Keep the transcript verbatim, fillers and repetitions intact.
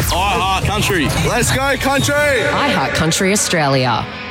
I Heart Country. Let's go, country! iHeart Country Australia.